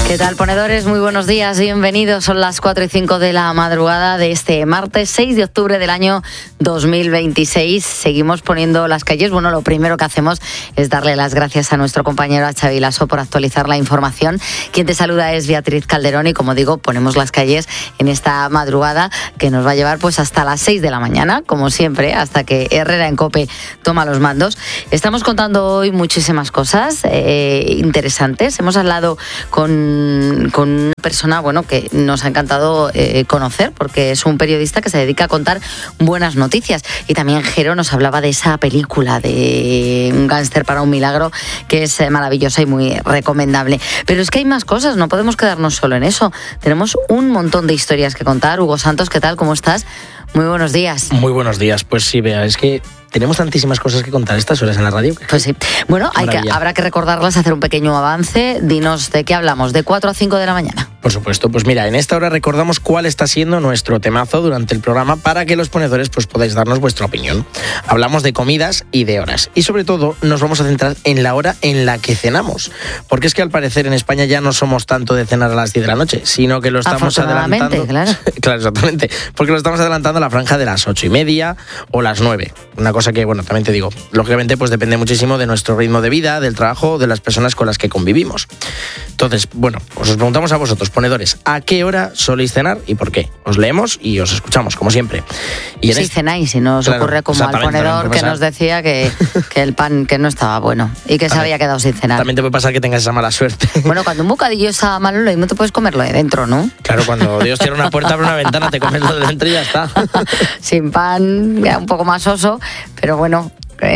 ¿Qué tal, ponedores? Muy buenos días, bienvenidos. Son las 4:05 de la madrugada de este martes 6 de octubre del año 2026. Seguimos poniendo las calles. Bueno, lo primero que hacemos es darle las gracias a nuestro compañero Xavi Lasso por actualizar la información. Quien te saluda es Beatriz Calderón y, como digo, ponemos las calles en esta madrugada que nos va a llevar pues hasta las 6 de la mañana, como siempre, hasta que Herrera en COPE toma los mandos. Estamos contando hoy muchísimas cosas interesantes. Hemos hablado con una persona, bueno, que nos ha encantado conocer, porque es un periodista que se dedica a contar buenas noticias. Y también Jero nos hablaba de esa película de Un gángster para un milagro, que es maravillosa y muy recomendable. Pero es que hay más cosas, no podemos quedarnos solo en eso. Tenemos un montón de historias que contar. Hugo Santos, ¿qué tal? ¿Cómo estás? Muy buenos días. Muy buenos días. Pues sí, Bea, es que tenemos tantísimas cosas que contar estas horas en la radio. Pues sí. Bueno, habrá que recordarlas, hacer un pequeño avance. Dinos de qué hablamos, de 4 a 5 de la mañana. Por supuesto, pues mira, en esta hora recordamos cuál está siendo nuestro temazo durante el programa para que los ponedores pues podáis darnos vuestra opinión. Hablamos de comidas y de horas. Y sobre todo nos vamos a centrar en la hora en la que cenamos. Porque es que al parecer en España ya no somos tanto de cenar a las 10 de la noche, sino que lo estamos adelantando. Claro. Claro, exactamente. Porque lo estamos adelantando a la franja de las 8:30 o las 9. Una cosa que, bueno, también te digo, lógicamente pues depende muchísimo de nuestro ritmo de vida, del trabajo, de las personas con las que convivimos. Entonces, bueno, os preguntamos a vosotros, ponedores, ¿a qué hora soléis cenar y por qué? Os leemos y os escuchamos, como siempre. Y si cenáis, si no os ocurre como al ponedor que nos decía que el pan que no estaba bueno y que se había quedado sin cenar. También te puede pasar que tengas esa mala suerte. Bueno, cuando un bocadillo está malo, lo mismo te puedes comerlo de dentro, ¿no? Claro, cuando Dios cierra una puerta, abre una ventana, te comes lo de dentro y ya está. Sin pan, ya un poco más soso, pero bueno,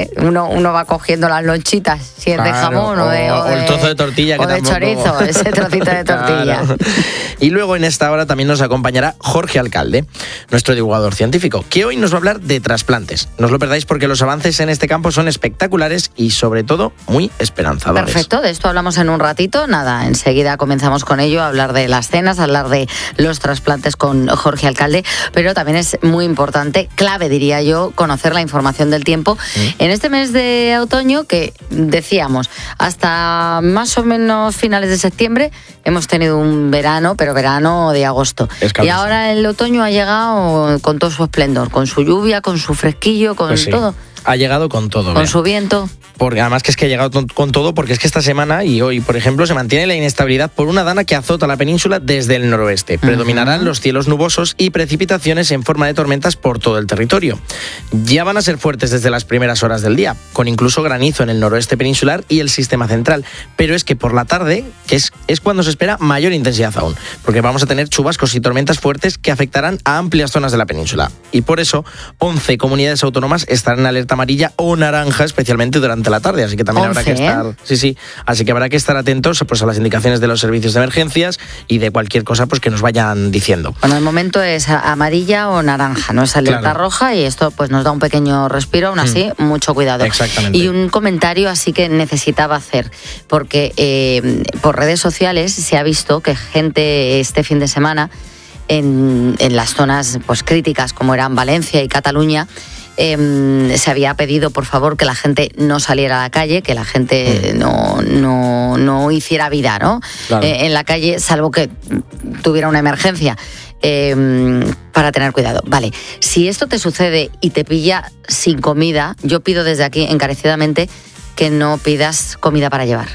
uno va cogiendo las lonchitas, si es de jamón o el trozo de tortilla o de chorizo, ese trocito de tortilla. Claro. Y luego en esta hora también nos acompañará Jorge Alcalde, nuestro divulgador científico, que hoy nos va a hablar de trasplantes. No os lo perdáis porque los avances en este campo son espectaculares y sobre todo muy esperanzadores. Perfecto, de esto hablamos en un ratito. Nada, enseguida comenzamos con ello, a hablar de las cenas, a hablar de los trasplantes con Jorge Alcalde, pero también es muy importante, clave diría yo, conocer la información del tiempo. En este mes de otoño, que decíamos, hasta más o menos finales de septiembre hemos tenido un verano, pero verano de agosto. Y ahora el otoño ha llegado con todo su esplendor, con su lluvia, con su fresquillo, con todo. Ha llegado con todo. Con su viento. Porque además que es que ha llegado con todo, porque es que esta semana y hoy, por ejemplo, se mantiene la inestabilidad por una dana que azota la península desde el noroeste. Predominarán los cielos nubosos y precipitaciones en forma de tormentas por todo el territorio. Ya van a ser fuertes desde las primeras horas del día, con incluso granizo en el noroeste peninsular y el sistema central. Pero es que por la tarde, que es cuando se espera mayor intensidad aún, porque vamos a tener chubascos y tormentas fuertes que afectarán a amplias zonas de la península. Y por eso, 11 comunidades autónomas estarán en alerta amarilla o naranja, especialmente durante la tarde, así que también 11, habrá que estar, así que habrá que estar atentos pues a las indicaciones de los servicios de emergencias y de cualquier cosa pues que nos vayan diciendo. Bueno, el momento es amarilla o naranja, no es alerta roja, y esto pues nos da un pequeño respiro, aún así mucho cuidado. Exactamente. Y un comentario así que necesitaba hacer, porque por redes sociales se ha visto que gente este fin de semana en las zonas pues críticas como eran Valencia y Cataluña, se había pedido por favor que la gente no saliera a la calle, que la gente no hiciera vida, ¿no? Claro. En la calle, salvo que tuviera una emergencia, para tener cuidado. Vale, si esto te sucede y te pilla sin comida, yo pido desde aquí encarecidamente que no pidas comida para llevar.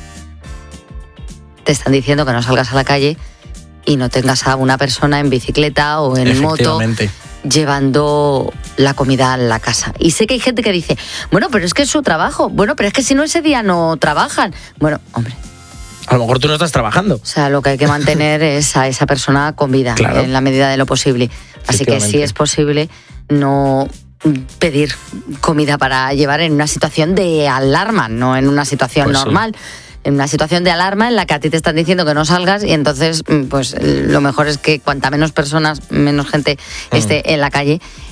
Te están diciendo que no salgas a la calle y no tengas a una persona en bicicleta o en moto llevando la comida a la casa. Y sé que hay gente que dice, bueno, pero es que es su trabajo. Bueno, pero es que si no, ese día no trabajan. Bueno, hombre, a lo mejor tú no estás trabajando. O sea, lo que hay que mantener es a esa persona con vida, claro, en la medida de lo posible. Así que si es posible, no pedir comida para llevar en una situación de alarma, no en una situación normal. En una situación de alarma en la que a ti te están diciendo que no salgas, y entonces pues lo mejor es que cuanta menos personas, menos gente esté en la calle,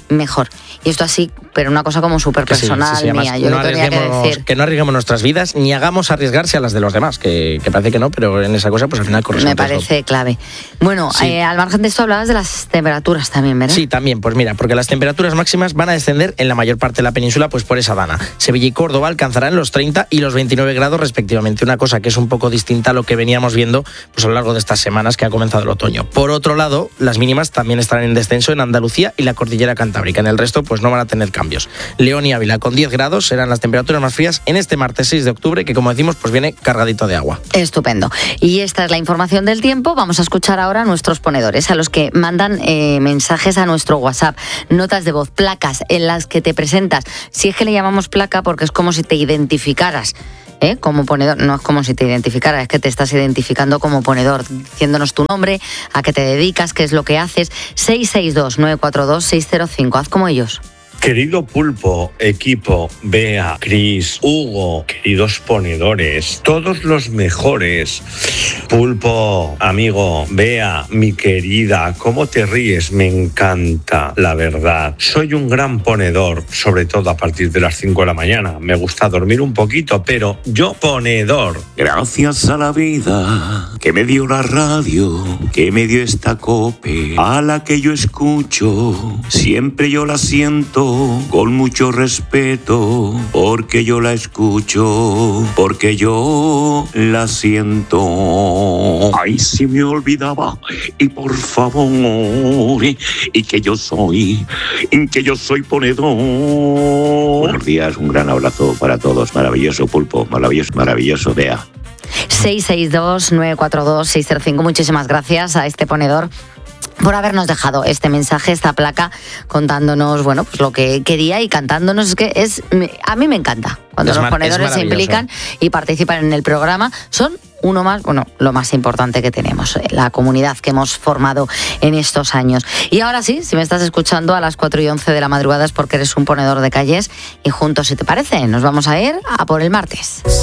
mejor. Y esto así, pero una cosa como súper personal mía. Yo lo tenía que decir. Que no arriesguemos nuestras vidas ni hagamos arriesgarse a las de los demás, que parece que no, pero en esa cosa pues al final corresponde. Me parece clave. Bueno, sí. Al margen de esto hablabas de las temperaturas también, ¿verdad? Sí, también, pues mira, porque las temperaturas máximas van a descender en la mayor parte de la península pues por esa dana. Sevilla y Córdoba alcanzarán los 30 y los 29 grados respectivamente, una cosa que es un poco distinta a lo que veníamos viendo pues a lo largo de estas semanas que ha comenzado el otoño. Por otro lado, las mínimas también estarán en descenso en Andalucía y la cordillera cantábrica. En el resto pues no van a tener cambios. León y Ávila con 10 grados serán las temperaturas más frías en este martes 6 de octubre, que como decimos pues viene cargadito de agua. Estupendo. Y esta es la información del tiempo. Vamos a escuchar ahora a nuestros ponedores, a los que mandan mensajes a nuestro WhatsApp, notas de voz, placas en las que te presentas. Si es que le llamamos placa porque es como si te identificaras como ponedor. No es como si te identificaras, es que te estás identificando como ponedor, diciéndonos tu nombre, a qué te dedicas, qué es lo que haces. 662-942-605. Haz como ellos. Querido Pulpo, equipo, Bea, Cris, Hugo, queridos ponedores, todos los mejores. Pulpo, amigo, Bea, mi querida, ¿cómo te ríes? Me encanta, la verdad. Soy un gran ponedor, sobre todo a partir de las 5 de la mañana. Me gusta dormir un poquito, pero yo ponedor. Gracias a la vida que me dio la radio, que me dio esta COPE, a la que yo escucho, siempre yo la siento con mucho respeto, porque yo la escucho, porque yo la siento. Ay, si me olvidaba, y por favor, y que yo soy ponedor. Buenos días, un gran abrazo para todos. Maravilloso Pulpo, maravilloso Bea. 662-942-605. Muchísimas gracias a este ponedor por habernos dejado este mensaje, esta placa, contándonos, bueno, pues lo que quería y cantándonos. Es que a mí me encanta cuando los ponedores se implican y participan en el programa. Son uno más, bueno, lo más importante que tenemos, la comunidad que hemos formado en estos años. Y ahora sí, si me estás escuchando a las 4:11 de la madrugada es porque eres un ponedor de calles y juntos, si te parece, nos vamos a ir a por el martes.